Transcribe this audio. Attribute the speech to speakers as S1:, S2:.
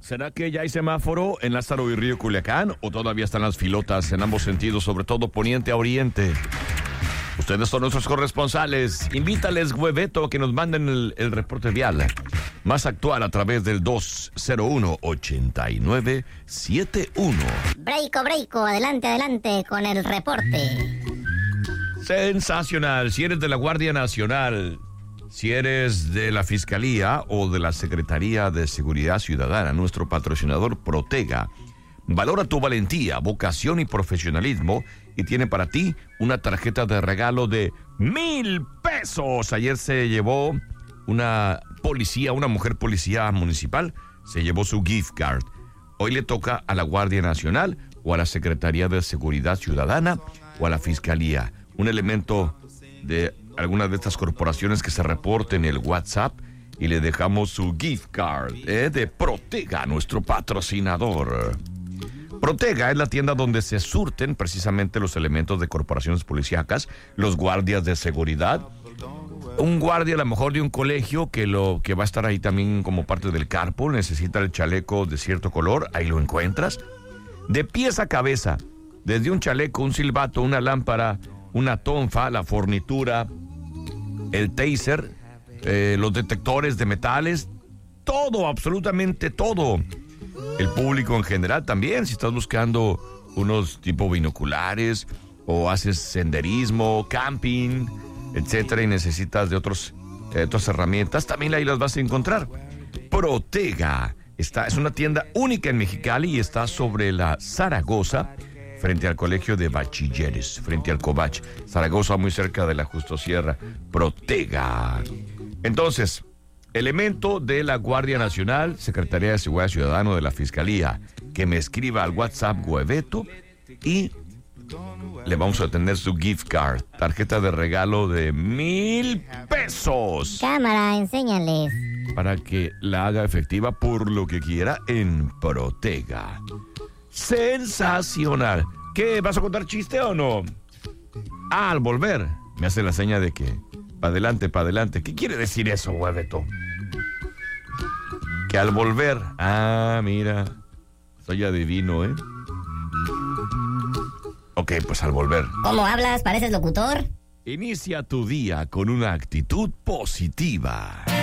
S1: ¿Será que ya hay semáforo en Lázaro y Río Culiacán o todavía están las filotas en ambos sentidos, sobre todo poniente a oriente? Ustedes son nuestros corresponsales. Invítales, Hueveto, a que nos manden el reporte vial más actual a través del 201-8971.
S2: Breiko, adelante con el reporte.
S1: Sensacional. Si eres de la Guardia Nacional, si eres de la Fiscalía o de la Secretaría de Seguridad Ciudadana, nuestro patrocinador Protega valora tu valentía, vocación y profesionalismo y tiene para ti una tarjeta de regalo de 1,000 pesos. Ayer se llevó una mujer policía municipal, se llevó su gift card. Hoy le toca a la Guardia Nacional o a la Secretaría de Seguridad Ciudadana o a la Fiscalía. Un elemento de alguna de estas corporaciones que se reporte en el WhatsApp y le dejamos su gift card de Protega, nuestro patrocinador. Protega es la tienda donde se surten precisamente los elementos de corporaciones policíacas, los guardias de seguridad. Un guardia a lo mejor de un colegio que va a estar ahí también como parte del carpool, necesita el chaleco de cierto color, ahí lo encuentras. De pies a cabeza, desde un chaleco, un silbato, una lámpara, una tonfa, la fornitura, el taser, los detectores de metales, todo, absolutamente todo. El público en general también, si estás buscando unos tipo binoculares o haces senderismo, camping, etcétera, y necesitas de otras herramientas, también ahí las vas a encontrar. Protega es una tienda única en Mexicali y está sobre la Zaragoza, frente al Colegio de Bachilleres, frente al Covach. Zaragoza, muy cerca de la Justo Sierra. Protega. Entonces, elemento de la Guardia Nacional, Secretaría de Seguridad Ciudadana de la Fiscalía, que me escriba al WhatsApp Hueveto y le vamos a tener su gift card, tarjeta de regalo de 1,000 pesos.
S2: Cámara, enséñales.
S1: Para que la haga efectiva por lo que quiera en Protega. Sensacional. ¿Qué? ¿Vas a contar chiste o no? Al volver, me hace la seña de que pa' adelante. ¿Qué quiere decir eso, Hueveto? Que al volver, mira, soy adivino, ¿eh? Ok, pues al volver.
S2: ¿Cómo hablas? ¿Pareces locutor?
S1: Inicia tu día con una actitud positiva.